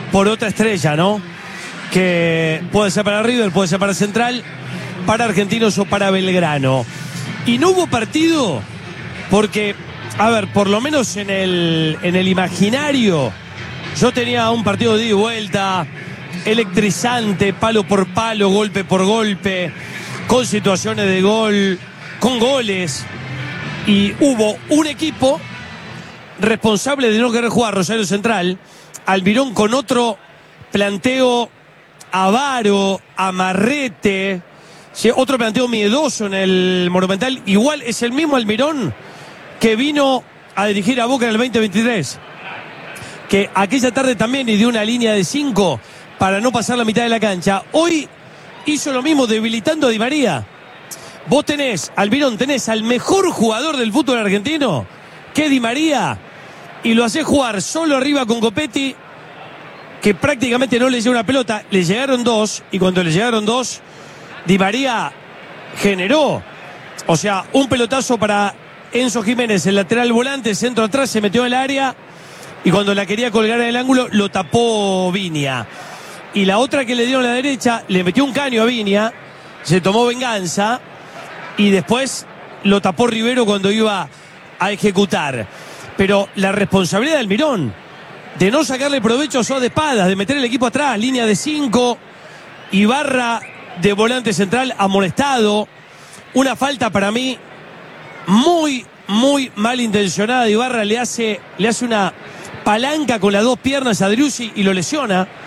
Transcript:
por otra estrella, ¿no? Que puede ser para River, puede ser para Central, para Argentinos o para Belgrano. Y no hubo partido porque, a ver, por lo menos en el imaginario, yo tenía un partido de ida y vuelta, electrizante, palo por palo, golpe por golpe, con situaciones de gol, con goles. Y hubo un equipo responsable de no querer jugar, Rosario Central, Almirón con otro planteo avaro, amarrete, otro planteo miedoso en el Monumental. Igual es el mismo Almirón que vino a dirigir a Boca en el 2023, que aquella tarde también dio una línea de 5 para no pasar la mitad de la cancha. Hoy hizo lo mismo, debilitando a Di María. Vos tenés, Almirón, tenés al mejor jugador del fútbol argentino, que es Di María, y lo hacés jugar solo arriba con Copetti, que prácticamente no le llega una pelota. Le llegaron dos, y cuando le llegaron dos, Di María generó, o sea, un pelotazo para Enzo Jiménez, el lateral volante, centro atrás, se metió en el área, y cuando la quería colgar en el ángulo, lo tapó Viña. Y la otra que le dieron a la derecha, le metió un caño a Viña, se tomó venganza, y después lo tapó Rivero cuando iba a ejecutar. Pero la responsabilidad de Almirón, de no sacarle provecho a Soa de espaldas, de meter el equipo atrás, línea de 5, Ibarra de volante central amonestado, una falta para mí muy, muy mal intencionada de Ibarra, le hace una palanca con las dos piernas a Driussi y lo lesiona.